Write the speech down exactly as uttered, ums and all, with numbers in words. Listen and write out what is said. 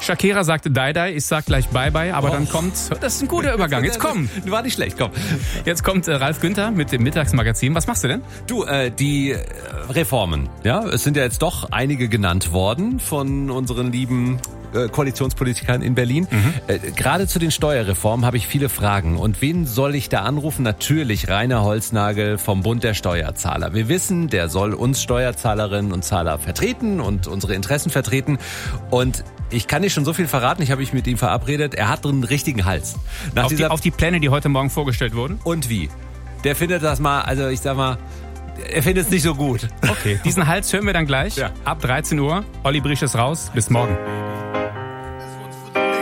Shakira sagte Die-Die, ich sag gleich Bye-Bye, aber oh. dann kommt, das ist ein guter Übergang, jetzt komm. War nicht schlecht, komm. Jetzt kommt äh, Ralf Günther mit dem Mittagsmagazin. Was machst du denn? Du, äh, die äh, Reformen, ja, es sind ja jetzt doch einige genannt worden von unseren lieben äh, Koalitionspolitikern in Berlin. Mhm. Äh, gerade zu den Steuerreformen habe ich viele Fragen. Und wen soll ich da anrufen? Natürlich Rainer Holznagel vom Bund der Steuerzahler. Wir wissen, der soll uns Steuerzahlerinnen und Zahler vertreten und unsere Interessen vertreten. Und ich kann dir schon so viel verraten, ich habe mich mit ihm verabredet, er hat einen richtigen Hals. Nach auf, dieser die, auf die Pläne, die heute Morgen vorgestellt wurden? Und wie? Der findet das mal, also ich sag mal, er findet es nicht so gut. Okay, diesen Hals hören wir dann gleich. Ja. Ab dreizehn Uhr. Olli Briesch ist raus. Bis morgen.